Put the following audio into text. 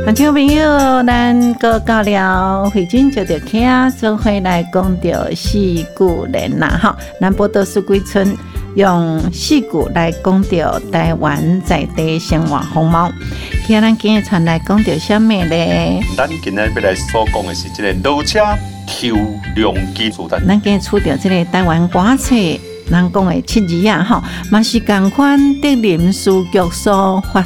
听众朋友，咱个到了慧君就着客做伙来讲到四句联啦哈。咱报道四季村用四句来讲到台湾在地生活风貌。今日咱今日传来讲到什么咧？ 咱今日要来所讲的是这个老车抽量机主单。 咱今日出到这个台湾歌册。咱讲的七字啊，吼，嘛是共款德林书局所发